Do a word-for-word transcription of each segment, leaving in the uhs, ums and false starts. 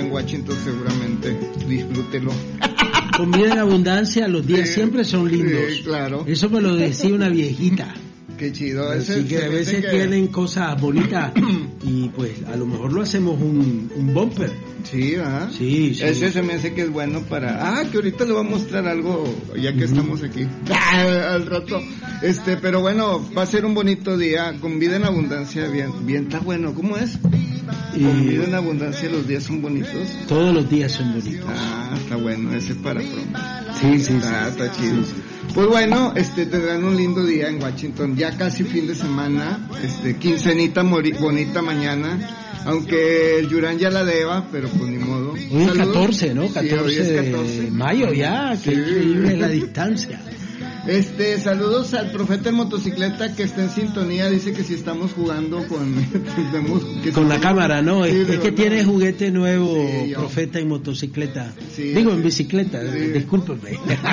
en Washington seguramente. Disfrútelo. Con vida en abundancia, los días Sí, siempre son lindos. sí, claro. Eso me lo decía una viejita. Qué chido. Así Ese, que a se veces dice que- tienen cosas bonitas y pues a lo mejor lo hacemos un, un bumper. Sí, ¿verdad? Sí, sí. Ese se me hace que es bueno para... Ah, que ahorita le voy a mostrar algo, ya que Ujú. estamos aquí. Ah, al rato. Este, pero bueno, va a ser un bonito día, con vida en abundancia, bien, bien, está bueno. ¿Cómo es? Y Con vida en abundancia los días son bonitos. todos los días son bonitos. Ah, está bueno, ese es para pronto. Sí, sí, Ah, sí. está chido. Sí, sí. Pues bueno, este, tendrán un lindo día en Washington, ya casi fin de semana, este, quincenita mori- bonita mañana, aunque el Yurán ya la deba, pero pues ni modo. Hoy es Saludos. catorce, ¿no? Sí, hoy catorce es de catorce. mayo ya, Sí. qué increíble la distancia. Este, saludos al profeta en motocicleta que está en sintonía, dice que si estamos jugando con, que Con si- la cámara, ¿no? Sí, es, es pero que no. tiene juguete nuevo, Sí, yo. profeta en motocicleta. Sí. Digo, en bicicleta, Sí. discúlpeme.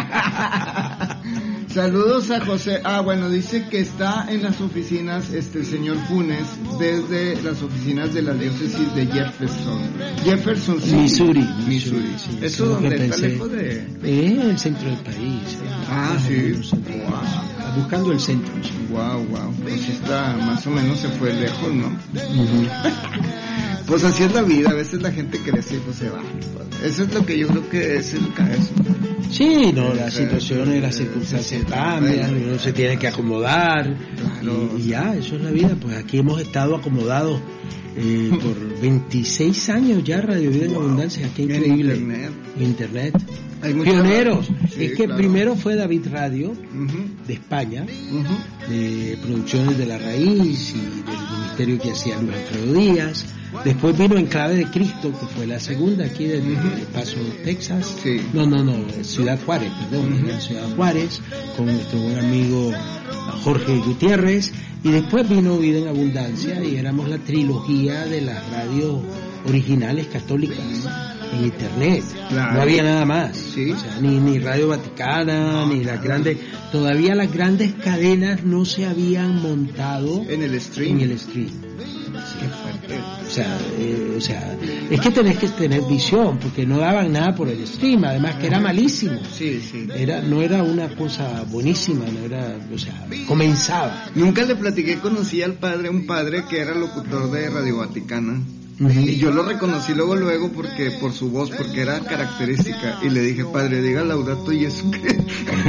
Saludos a José. Ah, bueno, dice que está en las oficinas este el señor Funes desde las oficinas de la diócesis de Jefferson. Jefferson City, Missouri, Missouri. sí, ¿Eso es lo donde que está pensé. lejos de...? Es el centro del país. eh. Ah, Más o sí. menos el centro del Wow. país. Buscando el centro. Sí. Wow, wow. Pues sí está, más o menos se fue lejos, ¿no? Ujú. Pues así es la vida, a veces la gente crece y pues se va. Eso es lo que yo creo que es el caso. Sí, no, las situaciones, las circunstancias cambian, uno se tiene que acomodar Claro. y, y ya, eso es la vida. Pues aquí hemos estado acomodados eh, por veintiséis años ya, Radio Vida en Wow. Abundancia, qué En increíble. internet. Internet. Hay mucha- Pioneros. Sí, es que claro. primero fue David Radio Ujú, de España, ujú. de Producciones de la Raíz y del ministerio que hacía Luis Alfredo Díaz. Después vino Enclave de Cristo, que fue la segunda aquí desde Ujú. Paso, Texas. Sí. No, no, no, Ciudad Juárez, perdón, Ujú. en Ciudad Juárez, con nuestro buen amigo Jorge Gutiérrez. Y después vino Vida en Abundancia y éramos la trilogía de las radios originales católicas en internet. Claro. No había nada más. Sí. O sea, ni, ni Radio Vaticana, No, ni las claro. grandes, todavía las grandes cadenas no se habían montado En el stream. en el stream. Qué fuerte. O sea, eh, o sea, es que tenés que tener visión, porque no daban nada por el stream, además que era malísimo. Sí, sí. Era, no era una cosa buenísima, no era, o sea, comenzaba. Nunca le platiqué, conocí al padre, un padre que era locutor de Radio Vaticana. Ujú. Y yo lo reconocí luego, luego, porque por su voz, porque era característica. Y le dije, padre, diga Laudato Jesucristo.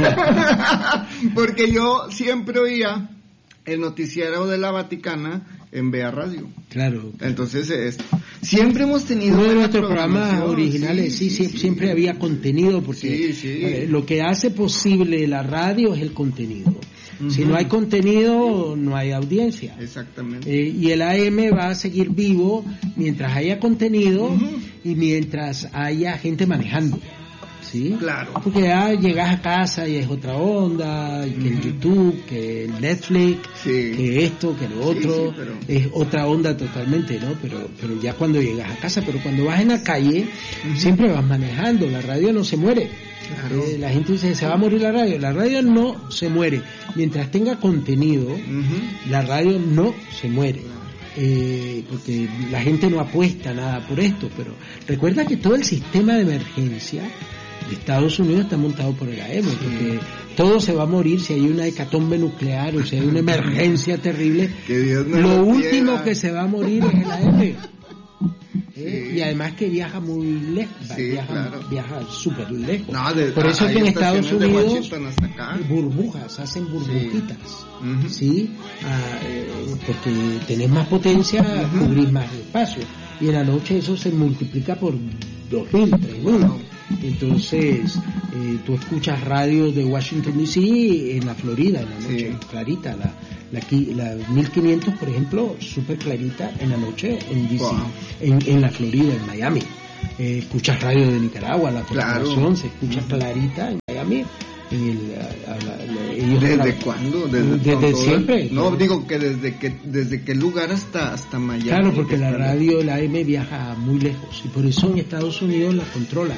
Porque yo siempre oía el noticiero de la Vaticana en B A Radio. Claro. Entonces, es, siempre hemos tenido Uno de buena nuestros programas programación. originales, sí, sí, siempre había contenido, porque Sí, sí. eh, lo que hace posible la radio es el contenido. Si Ujú. no hay contenido, no hay audiencia. Exactamente. Eh, y el A M va a seguir vivo mientras haya contenido Ujú. y mientras haya gente manejando. ¿Sí? Claro. Porque ya llegas a casa y es otra onda, y que el YouTube, que el Netflix, Sí. que esto, que lo Sí, otro, sí, pero- es otra onda totalmente, ¿no? Pero, pero ya cuando llegas a casa, pero cuando vas en la calle, siempre vas manejando, la radio no se muere. Claro. Eh, la gente dice, se va a morir la radio, la radio no se muere. Mientras tenga contenido, Ujú. la radio no se muere. Eh, porque la gente no apuesta nada por esto, pero recuerda que todo el sistema de emergencia de Estados Unidos está montado por el A M, porque todo se va a morir si hay una hecatombe nuclear o si hay una emergencia terrible. Que Dios no Lo lo último quiera. que se va a morir es el A M. Sí. ¿Eh? Y además que viaja muy lejos, Sí, viaja, claro. viaja súper lejos. No, de- por eso hay que en Estados estaciones de Unidos Washington hasta acá. burbujas, hacen burbujitas. Ujú. ¿Sí? Ah, eh, porque tenés más potencia, Ujú. cubrís más espacio. Y en la noche eso se multiplica por dos mil, tres mil. Wow. Entonces, eh, tú escuchas radio de Washington D C en la Florida, en la noche, Sí. clarita. La, la, qui- la mil quinientos, por ejemplo, súper clarita en la noche en D C, Wow. en, en la Florida, en Miami. Eh, escuchas radio de Nicaragua, la Claro. corporación se escucha clarita en Miami. En el, a- a la- ellos ¿Desde tra- cuándo? Desde, Desde todo- siempre. No, digo que desde que desde qué lugar hasta hasta Miami. Claro, porque la Está- radio, la A M viaja muy lejos y por eso en Estados Unidos la controlan.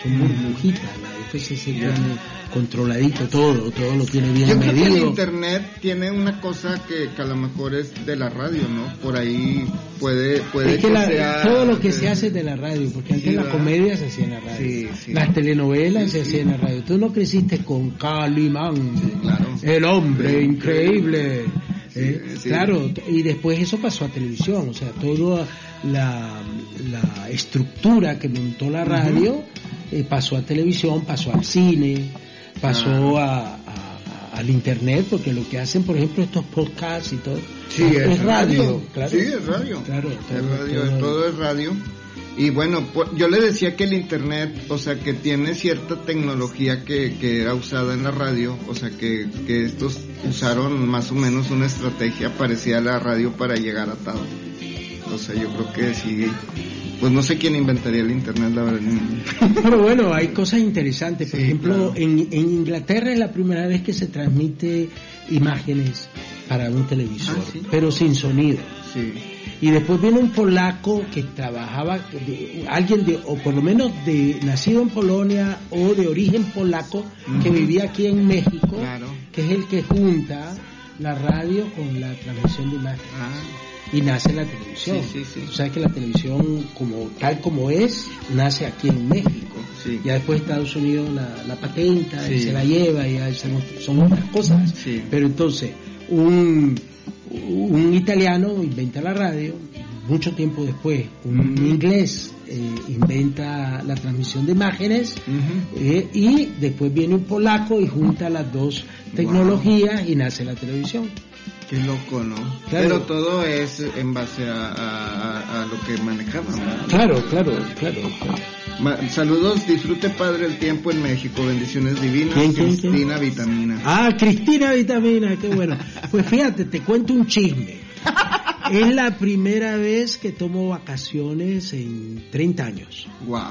son burbujitas, la F C C tiene controladito todo, todo lo tiene bien Yo medido. creo que el internet tiene una cosa que, que a lo mejor es de la radio, ¿no? Por ahí puede, puede es que, que la, sea... todo lo que se hace de la radio, porque antes Sí, la ¿verdad? comedia se hacía en la radio, Sí, sí. las telenovelas Sí, se sí. hacían en la radio. Tú no creciste con Calimán, Sí, claro. el hombre Sí, increíble. Sí, Eh, sí. Claro, y después eso pasó a televisión, o sea, toda la, la estructura que montó la radio uh-huh. eh, pasó a televisión, pasó al cine, pasó ah. a, a, al internet, porque lo que hacen, por ejemplo, estos podcasts y todo, sí, es, es, es radio, radio, claro. Sí, es radio. Claro, todo, es radio, todo, todo es radio. Y bueno, yo le decía que el internet, o sea, que tiene cierta tecnología que, que era usada en la radio, o sea, que, que estos usaron más o menos una estrategia parecida a la radio para llegar a todo. O sea, yo creo que sí, pues no sé quién inventaría el internet, la verdad. Pero bueno, hay cosas interesantes. Por sí, ejemplo, claro. en, en Inglaterra es la primera vez que se transmite imágenes para un televisor, ah, ¿sí? pero sin sonido. Sí. Y después viene un polaco que trabajaba, de, alguien de, o por lo menos de nacido en Polonia o de origen polaco, uh-huh. que vivía aquí en México, claro. que es el que junta la radio con la transmisión de imágenes. Ah. Y nace la televisión. Sí, sí, sí. O sea que la televisión, como tal como es, nace aquí en México. Sí. Ya después Estados Unidos la, la patenta sí. y se la lleva y ya son, son otras cosas. Sí. Pero entonces, un... un italiano inventa la radio, mucho tiempo después un uh-huh. inglés eh, inventa la transmisión de imágenes uh-huh. eh, y después viene un polaco y junta las dos tecnologías wow. y nace la televisión. Qué loco, ¿no? Claro. Pero todo es en base a, a, a lo que manejaban, ¿no? Claro, claro, claro. Ma- saludos, disfrute padre el tiempo en México, bendiciones divinas. ¿Quién, quién, Cristina quién? Vitamina. Ah, Cristina Vitamina, qué bueno. Pues fíjate, te cuento un chisme. Es la primera vez que tomo vacaciones en treinta años. Wow.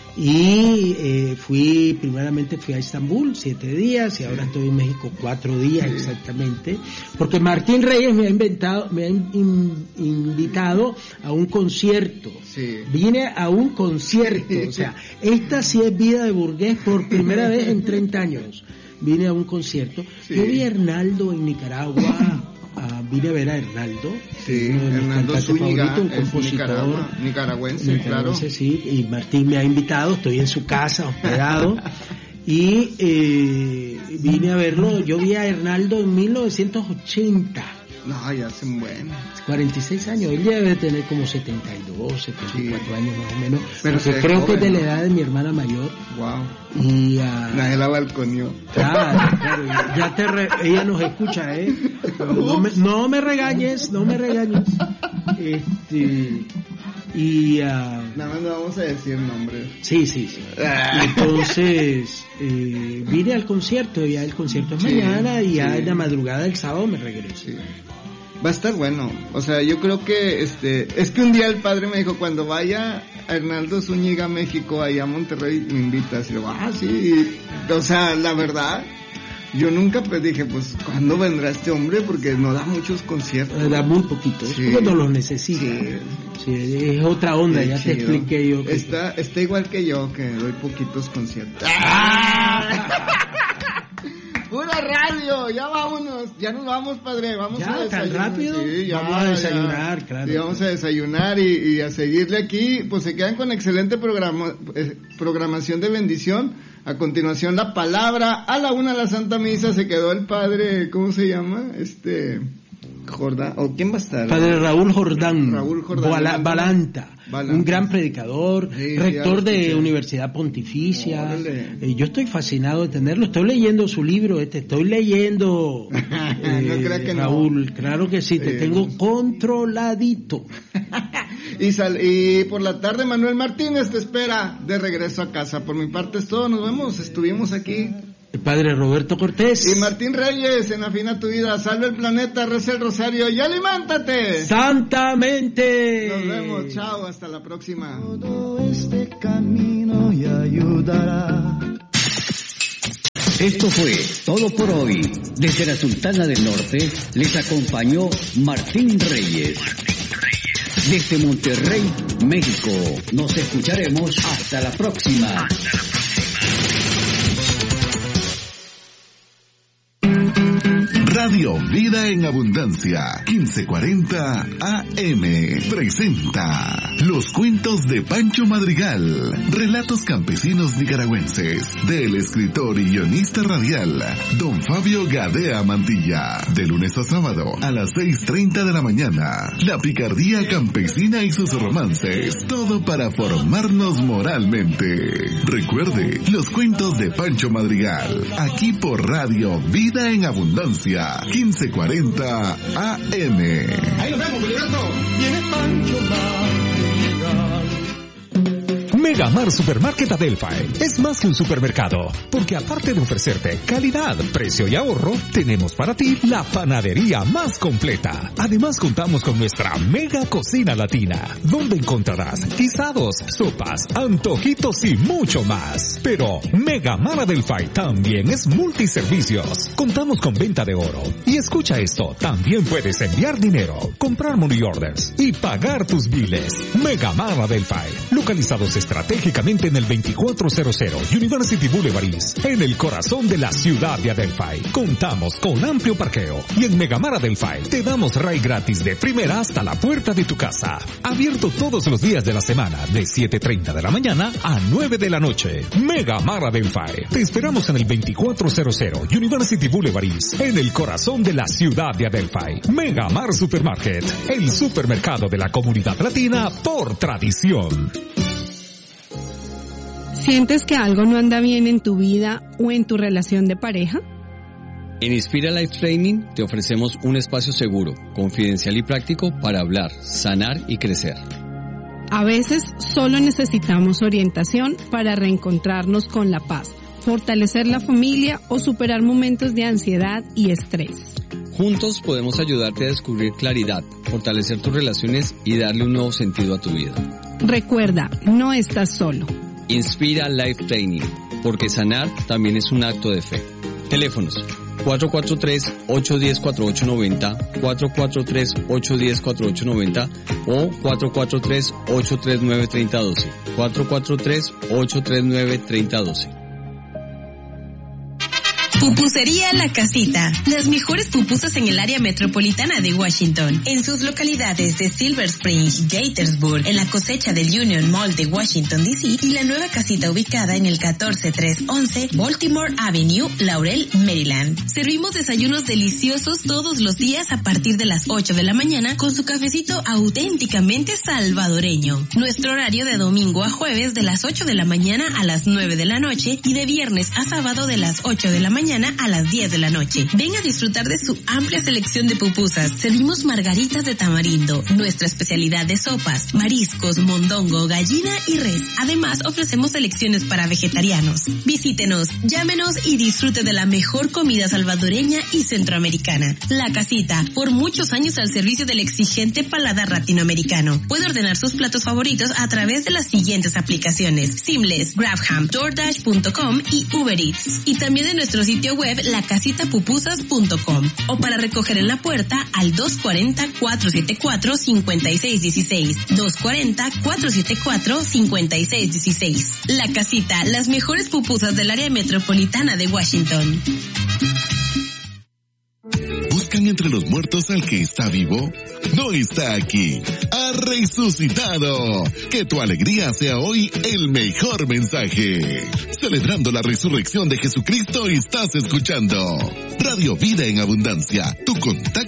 Y eh, fui, primeramente fui a Estambul siete días y sí. ahora estoy en México cuatro días sí. exactamente, porque Martín Reyes me ha inventado, me ha in, invitado a un concierto. Sí. Vine a un concierto, o sea, esta sí es vida de burgués por primera vez en treinta años. Vine a un concierto. Sí. Yo vi a Hernaldo en Nicaragua. Uh, vine a ver a Hernaldo, sí, uno de mis Hernaldo Zúñiga, favoritos, un compositor Nicaragua, nicaragüense, nicaragüense, claro. Sí, y Martín me ha invitado, estoy en su casa hospedado y eh, vine a verlo. Yo vi a Hernaldo en mil novecientos ochenta. No, ya hace un buen. cuarenta y seis años, él ya debe tener como setenta y dos, setenta y cuatro sí. años más o menos. Pero creo joven, que es de ¿no? la edad de mi hermana mayor. Wow. Y uh, nadie la balconió. Claro, claro, ya te re, ella nos escucha, ¿eh? No me, no me regañes, no me regañes. Este, y uh, nada más no vamos a decir nombres. Sí, sí, sí. Entonces eh, vine al concierto, ya el concierto es sí, mañana y ya sí. en la madrugada del sábado me regreso. Sí. Va a estar bueno, o sea, yo creo que este, es que un día el padre me dijo, cuando vaya a Hernaldo Zúñiga a México, allá a Monterrey, me invitas, y yo, ah, sí, o sea, la verdad, yo nunca pues dije, pues, ¿cuándo vendrá este hombre? Porque no da muchos conciertos. Da muy poquitos, sí. porque no los necesita. Sí. Sí, es otra onda, Qué ya chido. Te expliqué yo. Que... Está, está igual que yo, que doy poquitos conciertos. ¡Ah! ¡Pura radio! Ya vámonos, ya nos vamos, padre, vamos ¿Ya, a desayunar. ¿Tan rápido? Sí, ya, vamos a desayunar, ya. claro. Sí, vamos a desayunar y, y a seguirle aquí, pues se quedan con excelente programa, eh, programación de bendición. A continuación la palabra, a la una la Santa Misa, se quedó el padre, ¿cómo se llama? Este... Jordán, ¿o quién va a estar? Padre Raúl Jordán, Raúl Jordán Bala, Balanta, Balanta, un gran predicador, sí, rector sí, de sí. Universidad Pontificia. Eh, yo estoy fascinado de tenerlo, estoy leyendo su libro, este, estoy leyendo. eh, no crea que Raúl, no. Claro que sí, te eh, tengo controladito. y, sal, y por la tarde Manuel Martínez te espera de regreso a casa. Por mi parte es todo, nos vemos, estuvimos aquí. El padre Roberto Cortés. Y Martín Reyes, en Afina tu Vida, salve el planeta, reza el rosario y aliméntate. Santamente. Nos vemos, chao, hasta la próxima. Todo este camino y ayudará. Esto fue todo por hoy. Desde la Sultana del Norte les acompañó Martín Reyes. Desde Monterrey, México. Nos escucharemos hasta la próxima. Hasta la próxima. Radio Vida en Abundancia, quince cuarenta A M, presenta Los Cuentos de Pancho Madrigal, relatos campesinos nicaragüenses, del escritor y guionista radial, don Fabio Gadea Mantilla, de lunes a sábado a las seis treinta de la mañana. La picardía campesina y sus romances, todo para formarnos moralmente. Recuerde, Los Cuentos de Pancho Madrigal, aquí por Radio Vida en Abundancia, quince cuarenta A M. Ahí nos vemos, Gilberto. Viene Pancho Madrigal. Megamar Supermarket Adelphi es más que un supermercado, porque aparte de ofrecerte calidad, precio y ahorro, tenemos para ti la panadería más completa. Además contamos con nuestra mega cocina latina, donde encontrarás guisados, sopas, antojitos y mucho más. Pero Megamar Adelphi también es multiservicios. Contamos con venta de oro. Y escucha esto, también puedes enviar dinero, comprar money orders y pagar tus biles. Megamar Adelphi, localizados estratégicamente estratégicamente en el veinticuatro cero cero University Boulevard East, en el corazón de la ciudad de Adelphi. Contamos con amplio parqueo y en Megamar Adelphi te damos ride gratis de primera hasta la puerta de tu casa. Abierto todos los días de la semana de siete treinta de la mañana a nueve de la noche. Megamar Adelphi. Te esperamos en el veinticuatro cero cero University Boulevard East, en el corazón de la ciudad de Adelphi. Megamar Supermarket, el supermercado de la comunidad latina por tradición. ¿Sientes que algo no anda bien en tu vida o en tu relación de pareja? En Inspira Life Training te ofrecemos un espacio seguro, confidencial y práctico para hablar, sanar y crecer. A veces solo necesitamos orientación para reencontrarnos con la paz, fortalecer la familia o superar momentos de ansiedad y estrés. Juntos podemos ayudarte a descubrir claridad, fortalecer tus relaciones y darle un nuevo sentido a tu vida. Recuerda, no estás solo. Inspira Life Training, porque sanar también es un acto de fe. Teléfonos cuatro cuatro tres, ocho uno cero, cuatro ocho nueve cero, cuatro cuatro tres, ocho uno cero, cuatro ocho nueve cero o cuatro cuatro tres, ocho tres nueve, tres cero uno dos, cuatro cuatro tres, ocho tres nueve, tres cero uno dos. Pupusería La Casita, las mejores pupusas en el área metropolitana de Washington, en sus localidades de Silver Spring, Gaithersburg, en la cosecha del Union Mall de Washington, D C y la nueva casita ubicada en el catorce trescientos once Baltimore Avenue, Laurel, Maryland. Servimos desayunos deliciosos todos los días a partir de las ocho de la mañana con su cafecito auténticamente salvadoreño. Nuestro horario de domingo a jueves de las ocho de la mañana a las nueve de la noche y de viernes a sábado de las ocho de la mañana a las diez de la noche. Ven a disfrutar de su amplia selección de pupusas. Servimos margaritas de tamarindo, nuestra especialidad de sopas, mariscos, mondongo, gallina y res. Además, ofrecemos selecciones para vegetarianos. Visítenos, llámenos y disfrute de la mejor comida salvadoreña y centroamericana. La Casita, por muchos años al servicio del exigente paladar latinoamericano. Puede ordenar sus platos favoritos a través de las siguientes aplicaciones: Seamless, Grabham, DoorDash punto com y Uber Eats. Y también en nuestro sitio web la casita pupusas punto com o para recoger en la puerta al dos cuatro cero, cuatro siete cuatro, cinco seis uno seis, dos cuatro cero, cuatro siete cuatro, cinco seis uno seis. La Casita, las mejores pupusas del área metropolitana de Washington. ¿Buscan entre los muertos al que está vivo? No está aquí, ha resucitado. Que tu alegría sea hoy el mejor mensaje. Celebrando la resurrección de Jesucristo, estás escuchando Radio Vida en Abundancia, tu contacto